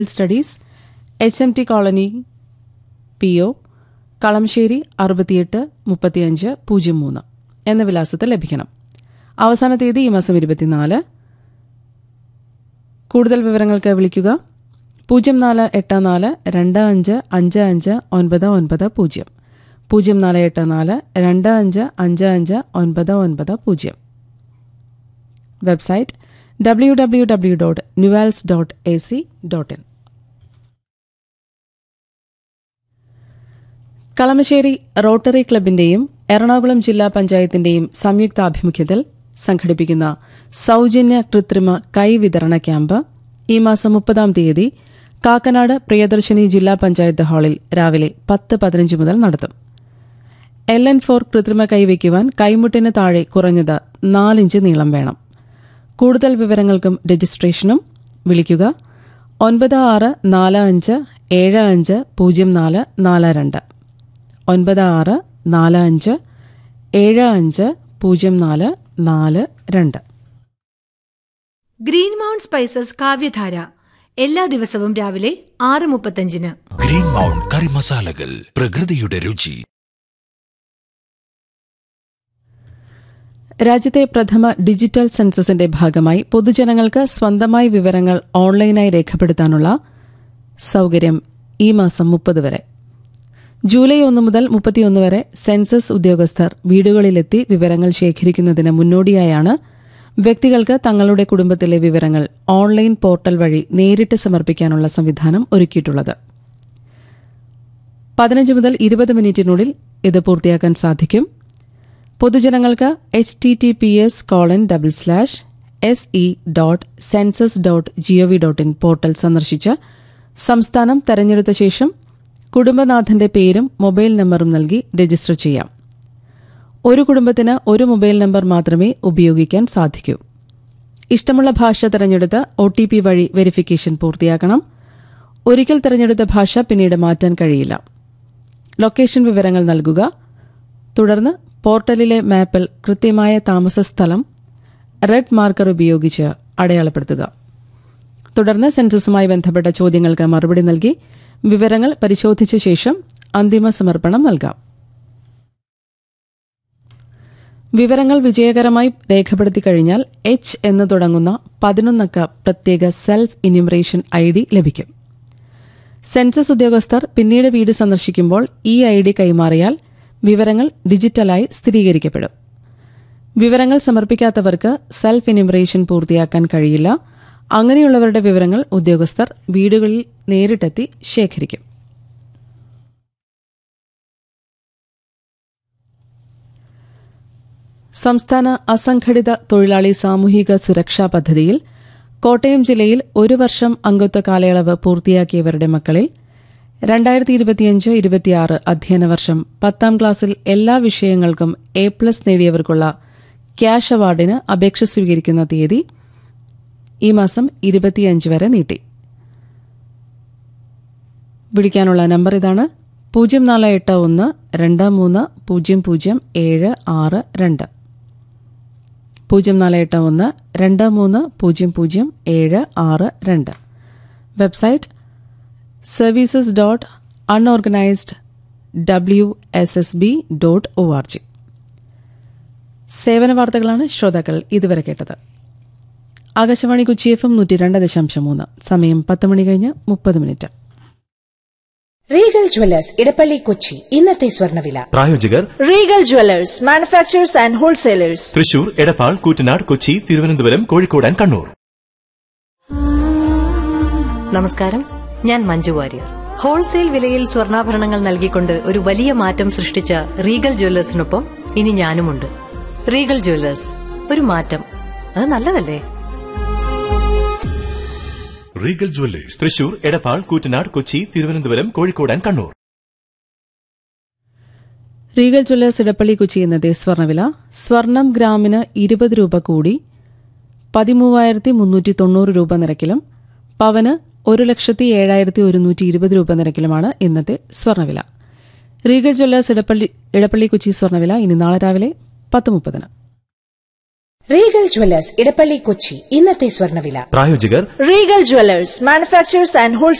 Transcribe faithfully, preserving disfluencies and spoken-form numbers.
Studies, H M T colony, P O, Kalamassery അറുപത്തിയെട്ട് മുപ്പത്തിയഞ്ച് പൂജ്യം മൂന്ന് എന്ന വിലാസത്തിൽ ലഭിക്കണം. അവസാന തീയതി ഈ മാസം ഇരുപത്തിനാല്. കൂടുതൽ വിവരങ്ങൾക്ക് വിളിക്കുക പൂജ്യം നാല് എട്ട് നാല് രണ്ട് അഞ്ച് അഞ്ച് അഞ്ച് ഒൻപത് ഒൻപത് പൂജ്യം പൂജ്യം നാല് എട്ട് നാല് രണ്ട് അഞ്ച് അഞ്ച് അഞ്ച് ഒൻപത് ഒൻപത് പൂജ്യം. Website W W W dot NUALS dot A C dot in. Kalamassery rotary ക്ലബിന്റെയും Ernakulam ജില്ലാ പഞ്ചായത്തിന്റെയും സംയുക്താഭിമുഖ്യത്തിൽ സംഘടിപ്പിക്കുന്ന സൌജന്യ കൃത്രിമ കൈ വിതരണ ക്യാമ്പ് ഈ മാസം മുപ്പതാം തീയതി കാക്കനാട് പ്രിയദർശിനി ജില്ലാ പഞ്ചായത്ത് ഹാളിൽ രാവിലെ പത്ത് പതിനഞ്ച് മുതൽ നടത്തും. എൽ എൻ ഫോർ കൃത്രിമ കൈ വയ്ക്കുവാൻ കൈമുട്ടിന് താഴെ കുറഞ്ഞത് നാലിഞ്ച് നീളം വേണം. കൂടുതൽ വിവരങ്ങൾക്കും രജിസ്ട്രേഷനും വിളിക്കുക ഒൻപത് ആറ് നാല് അഞ്ച് ഏഴ് അഞ്ച് പൂജ്യം നാല് നാല് രണ്ട് ഒൻപത് ആറ് നാല് അഞ്ച് ഏഴ് അഞ്ച് പൂജ്യം നാല് നാല് രണ്ട്. ഗ്രീൻ മൗണ്ട് സ്പൈസസ് കാവ്യധാര എല്ലാ ദിവസവും രാവിലെ ആറ് മുപ്പത്തഞ്ചിന്. ഗ്രീൻ മൗണ്ട് കറി മസാലകൾ, പ്രകൃതിയുടെ രുചി. രാജ്യത്തെ പ്രഥമ ഡിജിറ്റൽ സെൻസസിന്റെ ഭാഗമായി പൊതുജനങ്ങൾക്ക് സ്വന്തമായി വിവരങ്ങൾ ഓൺലൈനായി രേഖപ്പെടുത്താനുള്ള സൌകര്യം ഈ മാസം മുപ്പത് വരെ. ജൂലൈ ഒന്ന് മുതൽ മുപ്പത്തിയൊന്ന് വരെ സെൻസസ് ഉദ്യോഗസ്ഥർ വീടുകളിലെത്തി വിവരങ്ങൾ ശേഖരിക്കുന്നതിന് മുന്നോടിയായാണ് വ്യക്തികൾക്ക് തങ്ങളുടെ കുടുംബത്തിലെ വിവരങ്ങൾ ഓൺലൈൻ പോർട്ടൽ വഴി നേരിട്ട് സമർപ്പിക്കാനുള്ള സംവിധാനം ഒരുക്കിയിട്ടുള്ളത്. പതിനഞ്ച് മുതൽ ഇരുപത് മിനിറ്റിനുള്ളിൽ ഇത് പൂർത്തിയാക്കാൻ സാധിക്കും. പൊതുജനങ്ങൾക്ക് H T T P S colon double slash S E dot census dot G O V dot in portal സന്ദർശിച്ച് സംസ്ഥാനം തെരഞ്ഞെടുത്ത ശേഷം കുടുംബനാഥന്റെ പേരും മൊബൈൽ നമ്പറും നൽകി രജിസ്റ്റർ ചെയ്യാം. ഒരു കുടുംബത്തിന് ഒരു മൊബൈൽ നമ്പർ മാത്രമേ ഉപയോഗിക്കാൻ സാധിക്കൂ. ഇഷ്ടമുള്ള ഭാഷ തെരഞ്ഞെടുത്ത് ഒ ടി പി വഴി വെരിഫിക്കേഷൻ പൂർത്തിയാക്കണം. ഒരിക്കൽ തെരഞ്ഞെടുത്ത ഭാഷ പിന്നീട് മാറ്റാൻ കഴിയില്ല. ലൊക്കേഷൻ വിവരങ്ങൾ നൽകുക. തുടർന്ന് പോർട്ടലിലെ മാപ്പിൽ കൃത്യമായ താമസ സ്ഥലം റെഡ് മാർക്കർ ഉപയോഗിച്ച് അടയാളപ്പെടുത്തുക. തുടർന്ന് സെൻസസുമായി ബന്ധപ്പെട്ട ചോദ്യങ്ങൾക്ക് മറുപടി നൽകി വിവരങ്ങൾ പരിശോധിച്ച ശേഷം അന്തിമ സമർപ്പണം നൽകാം. വിവരങ്ങൾ വിജയകരമായി രേഖപ്പെടുത്തി കഴിഞ്ഞാൽ എച്ച് എന്ന് തുടങ്ങുന്ന പതിനൊന്നക്ക പ്രത്യേക സെൽഫ് എന്യൂമറേഷൻ ഐ ഡി ലഭിക്കും. സെൻസസ് ഉദ്യോഗസ്ഥർ പിന്നീട് വീട് സന്ദർശിക്കുമ്പോൾ ഈ ഐ ഡി കൈമാറിയാൽ വിവരങ്ങൾ ഡിജിറ്റലായി സ്ഥിരീകരിക്കപ്പെടും. വിവരങ്ങൾ സമർപ്പിക്കാത്തവർക്ക് സെൽഫ് എന്യൂമറേഷൻ പൂർത്തിയാക്കാൻ കഴിയില്ല. അങ്ങനെയുള്ളവരുടെ വിവരങ്ങൾ ഉദ്യോഗസ്ഥർ വീടുകളിൽ നേരിട്ടെത്തി ശേഖരിക്കും. സംസ്ഥാന അസംഘടിത തൊഴിലാളി സാമൂഹിക സുരക്ഷാ പദ്ധതിയിൽ കോട്ടയം ജില്ലയിൽ ഒരു വർഷം അംഗത്വ കാലയളവ് പൂർത്തിയാക്കിയവരുടെ മക്കളിൽ രണ്ടായിരത്തി ഇരുപത്തിയഞ്ച് ഇരുപത്തിയാറ് അധ്യയന വർഷം പത്താം ക്ലാസ്സിൽ എല്ലാ വിഷയങ്ങൾക്കും എ പ്ലസ് നേടിയവർക്കുള്ള ക്യാഷ് അവാർഡിന് അപേക്ഷ സ്വീകരിക്കുന്ന തീയതി ഈ മാസം ഇരുപത്തിയഞ്ച് വരെ നീട്ടി. വിളിക്കാനുള്ള നമ്പർ ഇതാണ് പൂജ്യം നാല് എട്ട് ഒന്ന് രണ്ട് മൂന്ന് പൂജ്യം പൂജ്യം ഏഴ് ആറ് രണ്ട് പൂജ്യം നാല് എട്ട് ഒന്ന് രണ്ട് മൂന്ന് പൂജ്യം പൂജ്യം ഏഴ് ആറ് രണ്ട്. Website services dot unorganised W S S B dot O R G. സേവന വാർത്തകളാണ് ശ്രോതാക്കൾ ഇതുവരെ കേട്ടത്. ആകാശവാണി കൊച്ചി എഫ് എം നൂറ്റി രണ്ട് ദശാംശം മൂന്ന്. സമയം പത്ത് മണി കഴിഞ്ഞ് മുപ്പത് minute. Regal Jewellers Edappally Kochi ഇന്നത്തെ സ്വർണ്ണവില. പ്രായോജകർ Regal Jewellers manufacturers and wholesalers, Thrissur, Edappal, Koottanad, Kochi, Thiruvananthapuram, Kozhikode and Kannur. നമസ്കാരം, ഞാൻ മഞ്ജു വാര്യർ. ഹോൾസെയിൽ വിലയിൽ സ്വർണ്ണാഭരണങ്ങൾ നൽകിക്കൊണ്ട് ഒരു വലിയ മാറ്റം സൃഷ്ടിച്ച റീഗൽ ജ്വല്ലേഴ്സിനൊപ്പം ഇനി ഞാനുമുണ്ട്. റീഗൽ ജ്വല്ലേഴ്സ്, ഒരു മാറ്റം, അത് നല്ലതല്ലേ? Regal Jewellers, Thrissur, Edappal, Koottanad, Kochi, Thiruvananthapuram, Kozhikode and Kannur. Regal Jewellers Edappally Kochi ഇന്നത്തെ സ്വർണ്ണവില. സ്വർണം ഗ്രാമിന് ഇരുപത് രൂപ കൂടി പതിമൂവായിരത്തി മുന്നൂറ്റി തൊണ്ണൂറ് രൂപ നിരക്കിലും പവന് ഒരു ലക്ഷത്തി ഏഴായിരത്തി ഒരുന്നൂറ്റി ഇരുപത് രൂപ നിരക്കിലുമാണ് ഇന്നത്തെ സ്വർണ്ണവില. റീഗൽ ജ്വല്ലേഴ്സ് ഇടപ്പള്ളി ഇടപ്പള്ളി കൊച്ചി സ്വർണ്ണവില ഇനി നാളെ രാവിലെ പത്ത് മുപ്പതിന്. റീഗൽ ജ്വല്ലേഴ്സ് ഇടപ്പള്ളി കൊച്ചി ഇന്നത്തെ സ്വർണ്ണവില. പ്രായോജകർ റീഗൽ ജ്വല്ലേഴ്സ് മാനുഫാക്ചറേഴ്സ് ആൻഡ്